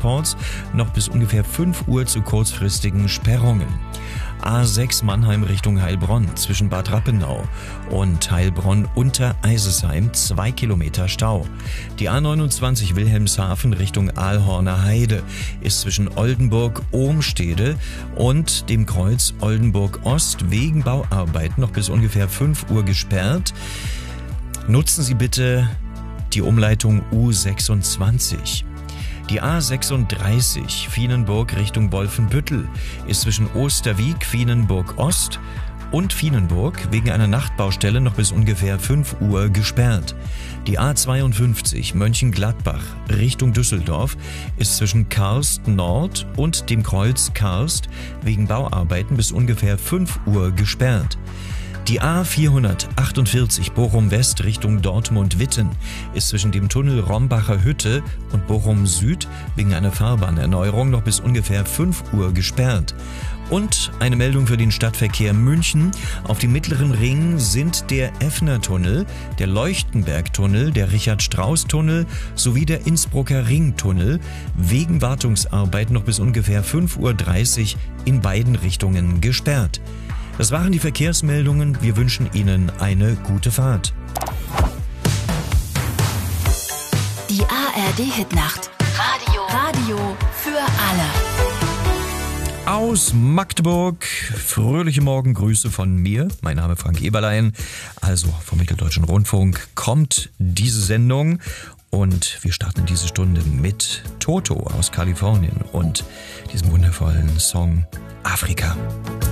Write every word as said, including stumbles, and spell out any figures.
Transports noch bis ungefähr fünf Uhr zu kurzfristigen Sperrungen. A sechs Mannheim Richtung Heilbronn zwischen Bad Rappenau und Heilbronn unter Eisesheim zwei Kilometer Stau. Die A neunundzwanzig Wilhelmshaven Richtung Aalhorner Heide ist zwischen Oldenburg-Ohmstede und dem Kreuz Oldenburg Ost wegen Bauarbeiten noch bis ungefähr fünf Uhr gesperrt. Nutzen Sie bitte die Umleitung U sechsundzwanzig. Die A sechsunddreißig Vienenburg Richtung Wolfenbüttel ist zwischen Osterwieck, Vienenburg Ost und Vienenburg wegen einer Nachtbaustelle noch bis ungefähr fünf Uhr gesperrt. Die A zweiundfünfzig Mönchengladbach Richtung Düsseldorf ist zwischen Karst Nord und dem Kreuz Karst wegen Bauarbeiten bis ungefähr fünf Uhr gesperrt. Die A vierhundertachtundvierzig Bochum West Richtung Dortmund-Witten ist zwischen dem Tunnel Rombacher Hütte und Bochum Süd wegen einer Fahrbahnerneuerung noch bis ungefähr fünf Uhr gesperrt. Und eine Meldung für den Stadtverkehr München. Auf dem Mittleren Ring sind der Effner-Tunnel, der Leuchtenberg-Tunnel, der Richard-Strauss-Tunnel sowie der Innsbrucker Ringtunnel wegen Wartungsarbeiten noch bis ungefähr fünf Uhr dreißig in beiden Richtungen gesperrt. Das waren die Verkehrsmeldungen. Wir wünschen Ihnen eine gute Fahrt. Die A R D-Hitnacht. Radio. Radio für alle. Aus Magdeburg, fröhliche Morgengrüße von mir. Mein Name ist Frank Eberlein, also vom Mitteldeutschen Rundfunk kommt diese Sendung. Und wir starten diese Stunde mit Toto aus Kalifornien und diesem wundervollen Song Afrika.